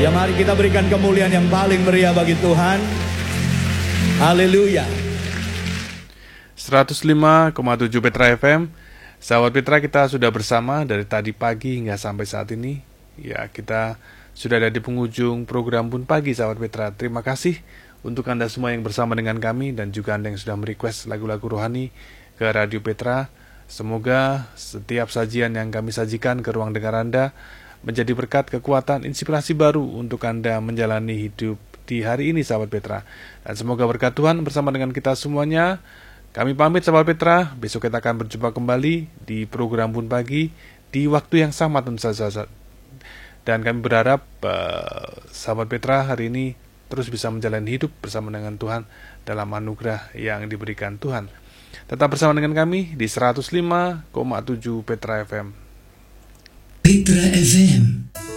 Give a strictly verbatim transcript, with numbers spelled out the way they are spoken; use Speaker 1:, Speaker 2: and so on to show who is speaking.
Speaker 1: Ya, mari kita berikan kemuliaan yang paling meriah bagi Tuhan. Haleluya.
Speaker 2: seratus lima koma tujuh Petra F M. Sahabat Petra, kita sudah bersama dari tadi pagi hingga sampai saat ini. Ya, kita sudah ada di penghujung program Bun Pagi, sahabat Petra. Terima kasih untuk Anda semua yang bersama dengan kami dan juga Anda yang sudah merequest lagu-lagu rohani ke Radio Petra. Semoga setiap sajian yang kami sajikan ke ruang dengar Anda menjadi berkat, kekuatan, inspirasi baru untuk Anda menjalani hidup di hari ini, sahabat Petra. Dan semoga berkat Tuhan bersama dengan kita semuanya. Kami pamit, sahabat Petra. Besok kita akan berjumpa kembali di program Bun Pagi di waktu yang sama tentu saja. Dan kami berharap uh, sahabat Petra hari ini terus bisa menjalani hidup bersama dengan Tuhan dalam anugerah yang diberikan Tuhan. Tetap bersama dengan kami di seratus lima koma tujuh Petra F M.
Speaker 3: Petra F M.